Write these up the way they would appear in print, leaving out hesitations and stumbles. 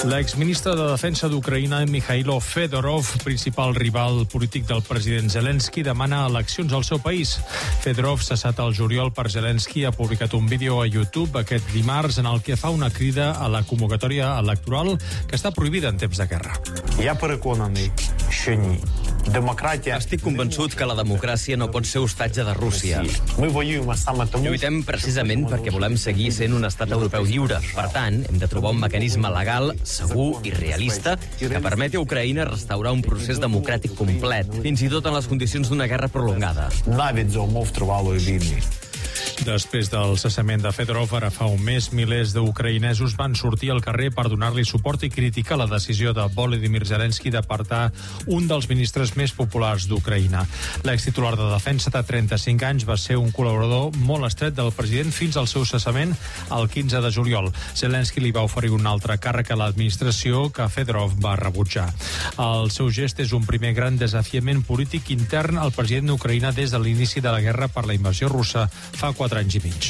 L'exministre de Defensa d'Ucraïna, Mikhailo Fedorov, principal rival polític del president Zelensky, demana eleccions al seu país. Fedorov, cessat al juliol per Zelensky, ha publicat un vídeo a YouTube aquest dimarts en el que fa una crida a la convocatòria electoral que està prohibida en temps de guerra. Estic convençut que la democràcia no pot ser hostatge de Rússia. Lluitem precisament perquè volem seguir sent un estat europeu lliure. Per tant, hem de trobar un mecanisme legal, segur i realista que permeti a Ucraïna restaurar un procés democràtic complet, fins i tot en les condicions d'una guerra prolongada. Després del cessament de Fedorov, ara fa un mes, milers d'ucraïnesos van sortir al carrer per donar-li suport i criticar la decisió de Volodymyr Zelensky d'apartar un dels ministres més populars d'Ucraïna. L'extitular de Defensa de 35 anys va ser un col·laborador molt estret del president fins al seu cessament el 15 de juliol. Zelensky li va oferir un altre càrrec a l'administració que Fedorov va rebutjar. El seu gest és un primer gran desafiament polític intern al president d'Ucraïna des de l'inici de la guerra per la invasió russa fa 4 anys i mig.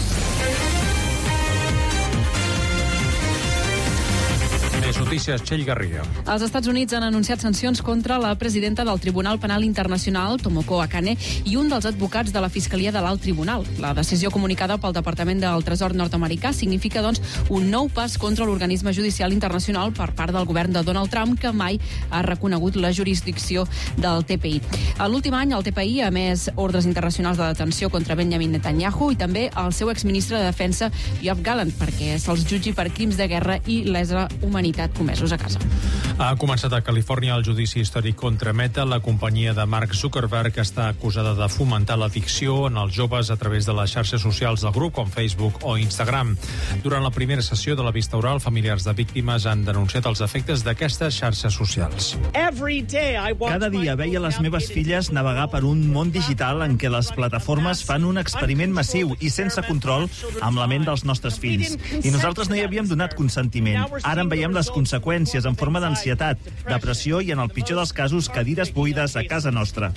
Més notícies, Txell Garriga. Els Estats Units han anunciat sancions contra la presidenta del Tribunal Penal Internacional, Tomoko Akane, i un dels advocats de la Fiscalia de l'Alt Tribunal. La decisió comunicada pel Departament del Tresor nord-americà significa, doncs, un nou pas contra l'organisme judicial internacional per part del govern de Donald Trump, que mai ha reconegut la jurisdicció del TPI. A l'últim any, el TPI ha emès ordres internacionals de detenció contra Benjamin Netanyahu i també el seu exministre de Defensa, Yoav Gallant, perquè se'ls jutgi per crims de guerra i lesa humanitat comesos a casa. Ha començat a Califòrnia el judici històric contra Meta. La companyia de Mark Zuckerberg està acusada de fomentar l'addicció en els joves a través de les xarxes socials del grup, com Facebook o Instagram. Durant la primera sessió de la vista oral, familiars de víctimes han denunciat els efectes d'aquestes xarxes socials. Cada dia veia les meves filles navegar per un món digital en què les plataformes fan un experiment massiu i sense control amb la ment dels nostres fills. I nosaltres no hi havíem donat consentiment. Ara en veiem les conseqüències en forma d'ansietat, depressió i, en el pitjor dels casos, cadires buides a casa nostra.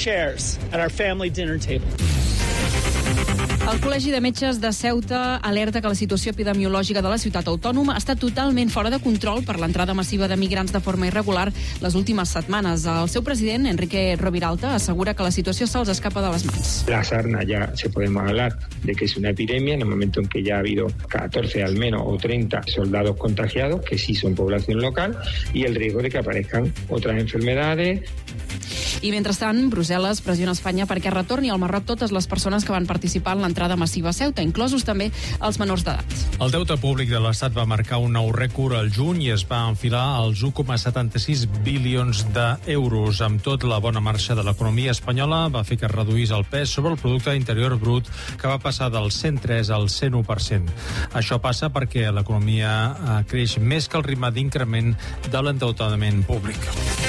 El Col·legi de Metges de Ceuta alerta que la situació epidemiològica de la ciutat autònoma està totalment fora de control per l'entrada massiva de migrants de forma irregular les últimes setmanes. El seu president, Enrique Roviralta, assegura que la situació se'ls escapa de les mans. La sarna ya se podemos hablar de que es una epidemia en el momento en que ya ha habido 14 al menos o 30 soldados contagiados, que sí son población local, y el riesgo de que aparezcan otras enfermedades. I mentrestant, Brussel·les pressiona Espanya perquè retorni al Marroc totes les persones que van participar en l'entrada massiva a Ceuta, inclosos també els menors d'edat. El deute públic de l'Estat va marcar un nou rècord al juny i es va enfilar als 1,76 bilions d'euros. Amb tot, la bona marxa de l'economia espanyola va fer que es reduís el pes sobre el producte interior brut, que va passar del 103 al 101%. Això passa perquè l'economia creix més que el ritme d'increment de l'endeutament públic.